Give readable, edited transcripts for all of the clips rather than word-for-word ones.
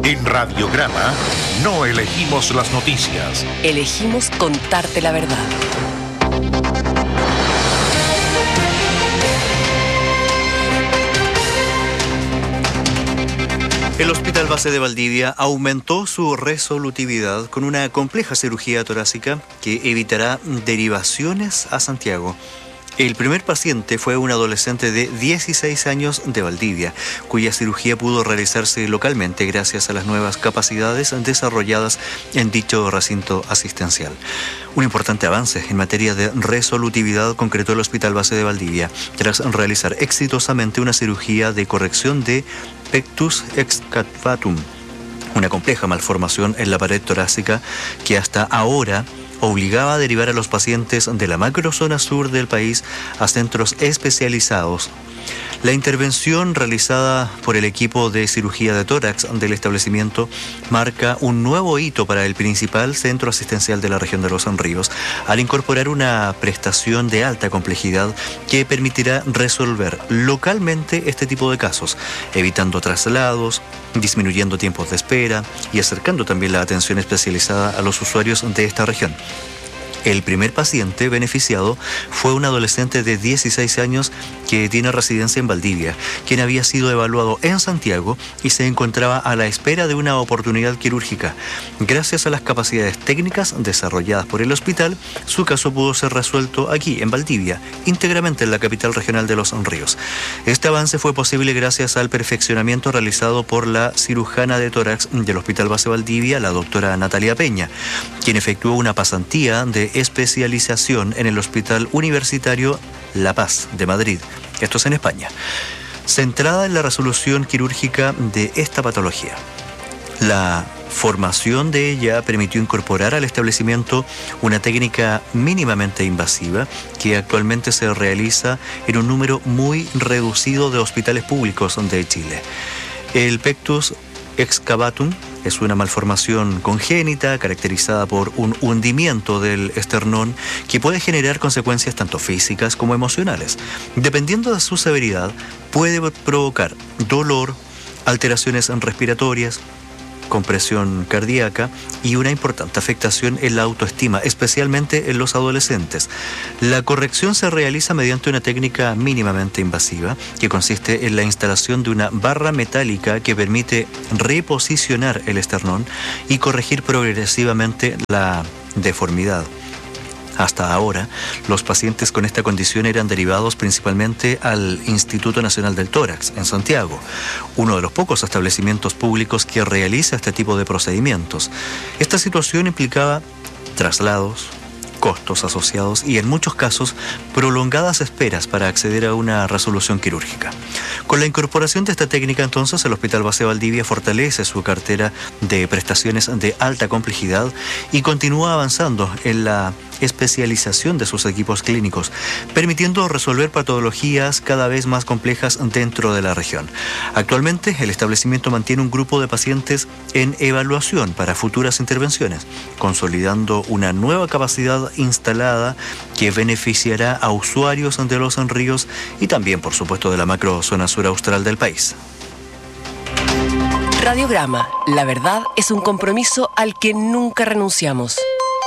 En Radiograma no elegimos las noticias. Elegimos contarte la verdad. El Hospital Base de Valdivia aumentó su resolutividad con una compleja cirugía torácica que evitará derivaciones a Santiago. El primer paciente fue un adolescente de 16 años de Valdivia, cuya cirugía pudo realizarse localmente gracias a las nuevas capacidades desarrolladas en dicho recinto asistencial. Un importante avance en materia de resolutividad concretó el Hospital Base de Valdivia tras realizar exitosamente una cirugía de corrección de pectus excavatum, una compleja malformación en la pared torácica que hasta ahora obligaba a derivar a los pacientes de la macrozona sur del país a centros especializados. La intervención realizada por el equipo de cirugía de tórax del establecimiento marca un nuevo hito para el principal centro asistencial de la región de Los Ríos, al incorporar una prestación de alta complejidad que permitirá resolver localmente este tipo de casos, evitando traslados, disminuyendo tiempos de espera y acercando también la atención especializada a los usuarios de esta región. El primer paciente beneficiado fue un adolescente de 16 años que tiene residencia en Valdivia, quien había sido evaluado en Santiago y se encontraba a la espera de una oportunidad quirúrgica. Gracias a las capacidades técnicas desarrolladas por el hospital, su caso pudo ser resuelto aquí, en Valdivia, íntegramente en la capital regional de Los Ríos. Este avance fue posible gracias al perfeccionamiento realizado por la cirujana de tórax del Hospital Base Valdivia, la doctora Natalia Peña, quien efectuó una pasantía de especialización en el Hospital Universitario La Paz de Madrid, esto es en España, centrada en la resolución quirúrgica de esta patología. La formación de ella permitió incorporar al establecimiento una técnica mínimamente invasiva que actualmente se realiza en un número muy reducido de hospitales públicos de Chile. El pectus excavatum es una malformación congénita caracterizada por un hundimiento del esternón que puede generar consecuencias tanto físicas como emocionales. Dependiendo de su severidad, puede provocar dolor, alteraciones respiratorias, compresión cardíaca y una importante afectación en la autoestima, especialmente en los adolescentes. La corrección se realiza mediante una técnica mínimamente invasiva que consiste en la instalación de una barra metálica que permite reposicionar el esternón y corregir progresivamente la deformidad. Hasta ahora, los pacientes con esta condición eran derivados principalmente al Instituto Nacional del Tórax, en Santiago, uno de los pocos establecimientos públicos que realiza este tipo de procedimientos. Esta situación implicaba traslados, costos asociados y en muchos casos prolongadas esperas para acceder a una resolución quirúrgica. Con la incorporación de esta técnica entonces el Hospital Base Valdivia fortalece su cartera de prestaciones de alta complejidad y continúa avanzando en la especialización de sus equipos clínicos, permitiendo resolver patologías cada vez más complejas dentro de la región. Actualmente el establecimiento mantiene un grupo de pacientes en evaluación para futuras intervenciones, consolidando una nueva capacidad instalada que beneficiará a usuarios de Los Ríos y también, por supuesto, de la macro zona sur austral del país. Radiograma, la verdad es un compromiso al que nunca renunciamos.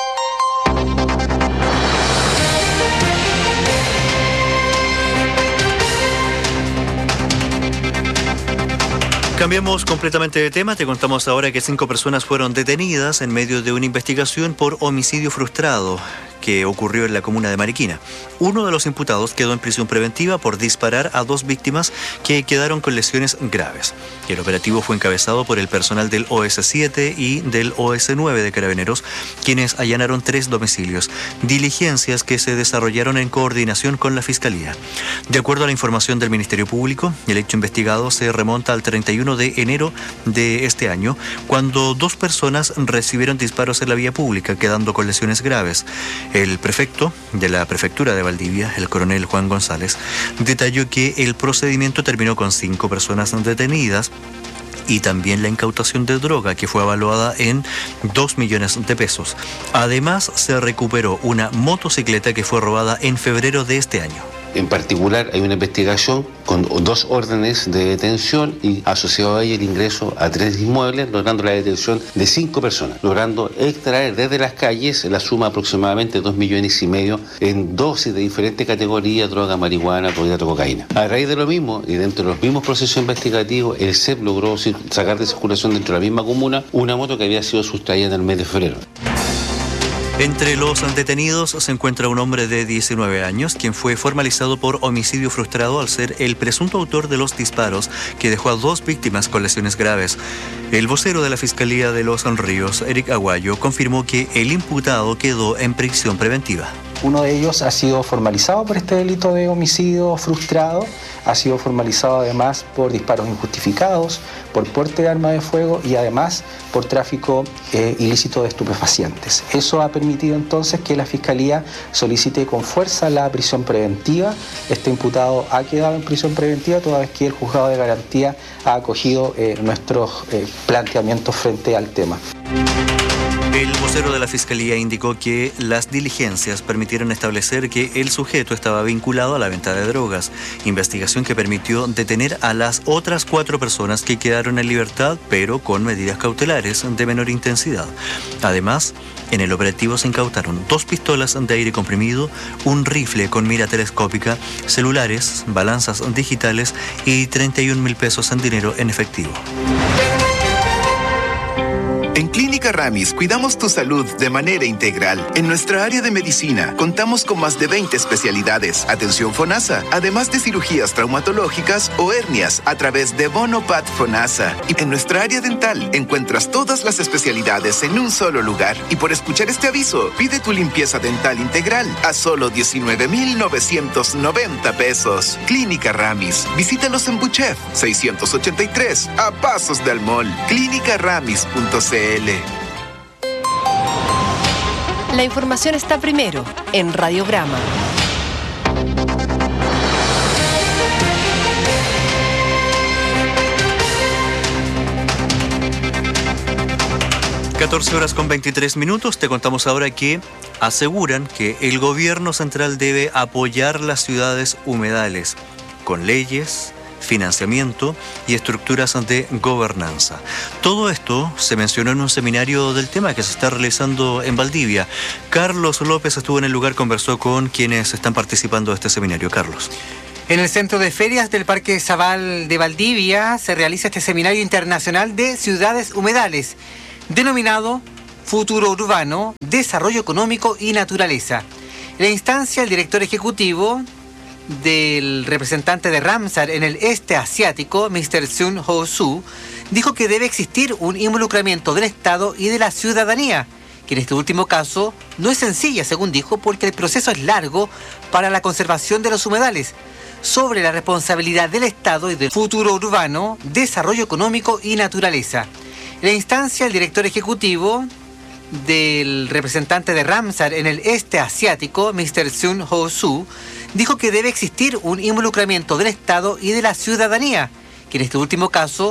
Cambiamos completamente de tema. Te contamos ahora que 5 personas fueron detenidas en medio de una investigación por homicidio frustrado que ocurrió en la comuna de Mariquina. Uno de los imputados quedó en prisión preventiva por disparar a 2 víctimas que quedaron con lesiones graves. El operativo fue encabezado por el personal del OS7 y del OS9 de Carabineros, quienes allanaron 3 domicilios, diligencias que se desarrollaron en coordinación con la Fiscalía. De acuerdo a la información del Ministerio Público, el hecho investigado se remonta al 31 de enero de este año, cuando 2 personas recibieron disparos en la vía pública, quedando con lesiones graves. El prefecto de la prefectura de Valdivia, el coronel Juan González, detalló que el procedimiento terminó con 5 personas detenidas y también la incautación de droga, que fue evaluada en 2 millones de pesos. Además, se recuperó una motocicleta que fue robada en febrero de este año. En particular, hay una investigación con 2 órdenes de detención y asociado a ella el ingreso a 3 inmuebles, logrando la detención de 5 personas, logrando extraer desde las calles la suma aproximadamente 2,5 millones en dosis de diferentes categorías: droga, marihuana, clorhidrato, cocaína. A raíz de lo mismo, y dentro de los mismos procesos investigativos, el CEP logró sacar de circulación dentro de la misma comuna una moto que había sido sustraída en el mes de febrero. Entre los detenidos se encuentra un hombre de 19 años, quien fue formalizado por homicidio frustrado al ser el presunto autor de los disparos que dejó a 2 víctimas con lesiones graves. El vocero de la Fiscalía de Los Ríos, Eric Aguayo, confirmó que el imputado quedó en prisión preventiva. Uno de ellos ha sido formalizado por este delito de homicidio frustrado, ha sido formalizado además por disparos injustificados, por porte de arma de fuego y además por tráfico ilícito de estupefacientes. Eso ha permitido entonces que la Fiscalía solicite con fuerza la prisión preventiva. Este imputado ha quedado en prisión preventiva toda vez que el juzgado de garantía ha acogido nuestros planteamientos frente al tema. El vocero de la Fiscalía indicó que las diligencias permitieron establecer que el sujeto estaba vinculado a la venta de drogas, investigación que permitió detener a las otras 4 personas que quedaron en libertad, pero con medidas cautelares de menor intensidad. Además, en el operativo se incautaron 2 pistolas de aire comprimido, un rifle con mira telescópica, celulares, balanzas digitales y 31.000 pesos en dinero en efectivo. En Clínica Ramis cuidamos tu salud de manera integral. En nuestra área de medicina contamos con más de 20 especialidades. Atención FONASA, además de cirugías traumatológicas o hernias a través de Bonopat FONASA. Y en nuestra área dental encuentras todas las especialidades en un solo lugar. Y por escuchar este aviso, pide tu limpieza dental integral a solo 19,990 pesos. Clínica Ramis. Visítalos en Buchef 683, a pasos del mall. Clínicaramis.cl. La información está primero en Radiograma. (14:23). Te contamos ahora que aseguran que el gobierno central debe apoyar las ciudades humedales con leyes, financiamiento y estructuras de gobernanza. Todo esto se mencionó en un seminario del tema que se está realizando en Valdivia. Carlos López estuvo en el lugar, conversó con quienes están participando de este seminario. Carlos. En el Centro de Ferias del Parque Zabal de Valdivia se realiza este seminario internacional de ciudades humedales, denominado Futuro Urbano, Desarrollo Económico y Naturaleza. En la instancia, el director ejecutivo del representante de Ramsar en el este asiático, Mr. Sun Ho Su, dijo que debe existir un involucramiento del Estado y de la ciudadanía, que en este último caso no es sencilla, según dijo, porque el proceso es largo para la conservación de los humedales, sobre la responsabilidad del Estado y del futuro urbano, desarrollo económico y naturaleza. En la instancia, el director ejecutivo del representante de Ramsar en el este asiático, Mr. Sun Ho Su, dijo que debe existir un involucramiento del Estado y de la ciudadanía, que en este último caso